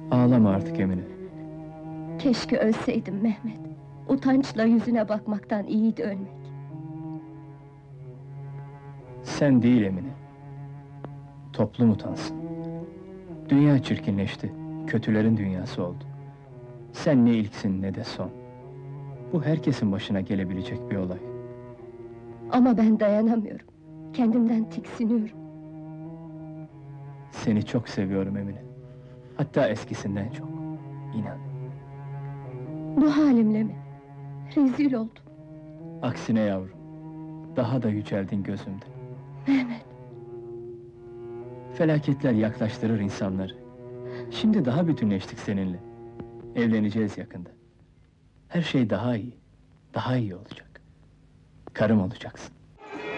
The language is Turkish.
Ağlama artık Emine. Keşke ölseydim Mehmet. Utançla yüzüne bakmaktan iyiydi ölmek. Sen değil Emine. Toplum utansın. Dünya çirkinleşti, kötülerin dünyası oldu. Sen ne ilksin ne de son. Bu herkesin başına gelebilecek bir olay. Ama ben dayanamıyorum. Kendimden tiksiniyorum. Seni çok seviyorum Emine. Hatta eskisinden çok. İnan. Bu halimle mi? Rezil oldum. Aksine yavrum. Daha da yüceldin gözümde. Mehmet, Felaketler yaklaştırır insanları. Şimdi daha bütünleştik seninle. Evleneceğiz yakında. Her şey daha iyi. Daha iyi olacak. Karım olacaksın.